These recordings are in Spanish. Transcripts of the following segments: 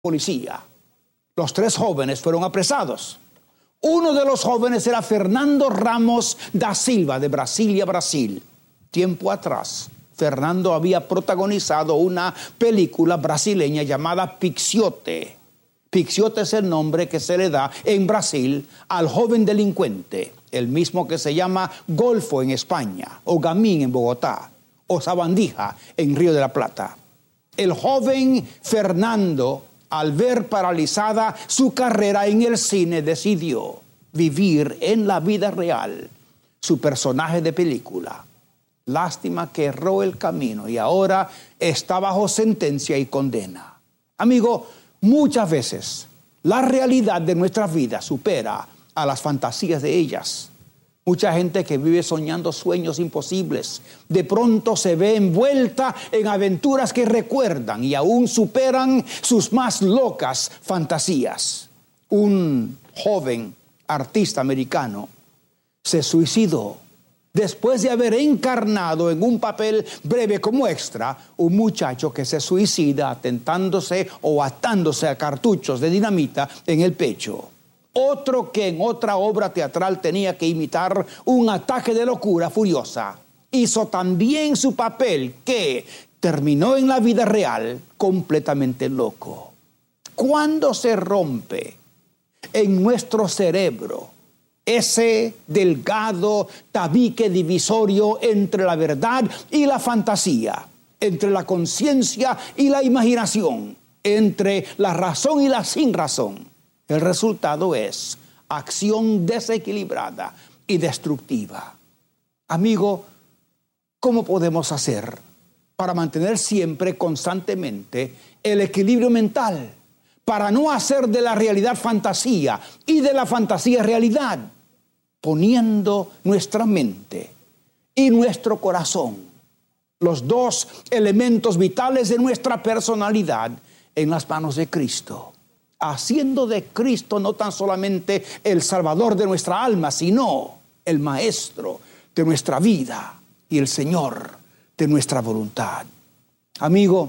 policía. Los 3 jóvenes fueron apresados. Uno de los jóvenes era Fernando Ramos da Silva, de Brasilia, Brasil. Tiempo atrás, Fernando había protagonizado una película brasileña llamada Pixiote. Pixiote es el nombre que se le da en Brasil al joven delincuente, el mismo que se llama Golfo en España, o Gamín en Bogotá, o Sabandija en Río de la Plata. El joven Fernando, al ver paralizada su carrera en el cine, decidió vivir en la vida real su personaje de película. Lástima que erró el camino y ahora está bajo sentencia y condena. Amigo, muchas veces la realidad de nuestras vidas supera a las fantasías de ellas. Mucha gente que vive soñando sueños imposibles, de pronto se ve envuelta en aventuras que recuerdan y aún superan sus más locas fantasías. Un joven artista americano se suicidó después de haber encarnado en un papel breve como extra un muchacho que se suicida atentándose o atándose a cartuchos de dinamita en el pecho. Otro que en otra obra teatral tenía que imitar un ataque de locura furiosa, hizo también su papel, que terminó en la vida real completamente loco. ¿Cuándo se rompe en nuestro cerebro ese delgado tabique divisorio entre la verdad y la fantasía, entre la conciencia y la imaginación, entre la razón y la sin razón? El resultado es acción desequilibrada y destructiva. Amigo, ¿cómo podemos hacer para mantener siempre, constantemente, el equilibrio mental? Para no hacer de la realidad fantasía y de la fantasía realidad, poniendo nuestra mente y nuestro corazón, los 2 elementos vitales de nuestra personalidad, en las manos de Cristo. Haciendo de Cristo no tan solamente el Salvador de nuestra alma, sino el Maestro de nuestra vida y el Señor de nuestra voluntad. Amigo,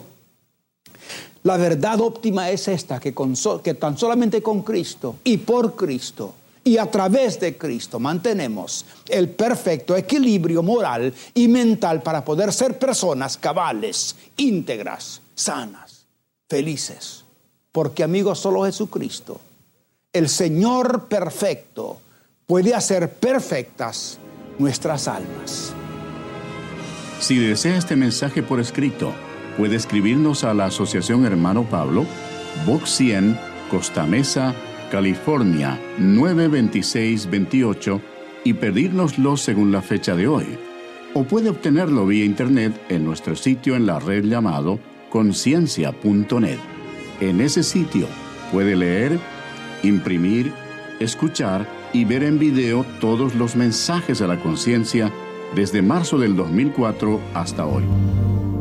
la verdad óptima es esta, que tan solamente con Cristo y por Cristo y a través de Cristo mantenemos el perfecto equilibrio moral y mental para poder ser personas cabales, íntegras, sanas, felices. Porque, amigos, solo Jesucristo, el Señor perfecto, puede hacer perfectas nuestras almas. Si desea este mensaje por escrito, puede escribirnos a la Asociación Hermano Pablo, Box 100, Costa Mesa, California, 92628, y pedírnoslo según la fecha de hoy. O puede obtenerlo vía internet en nuestro sitio en la red llamado conciencia.net. En ese sitio puede leer, imprimir, escuchar y ver en video todos los mensajes a la conciencia desde marzo del 2004 hasta hoy.